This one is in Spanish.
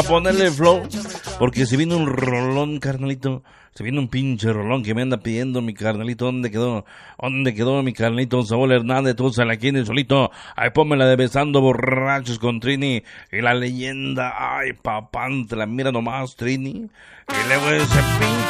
ponerle flow, porque se viene un rolón, carnalito. Se viene un pinche rolón que me anda pidiendo mi carnalito. ¿Dónde quedó? ¿Dónde quedó mi carnalito? Saúl Hernández, tú se la quieres solito. Ay, pónmela de Besando Borrachos con Trini. Y la leyenda, ay, papá, te la mira nomás, Trini. Y luego ese pinche